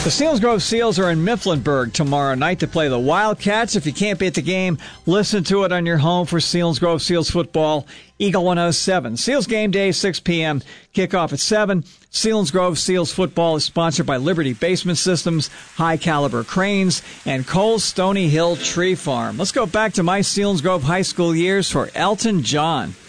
The Selinsgrove Seals are in Mifflinburg tomorrow night to play the Wildcats. If you can't be at the game, listen to it on your home for Selinsgrove Seals football. Eagle 107. Seals game day, 6 p.m. Kickoff at 7. Selinsgrove Seals football is sponsored by Liberty Basement Systems, High Caliber Cranes, and Cole's Stony Hill Tree Farm. Let's go back to my Selinsgrove high school years for Elton John.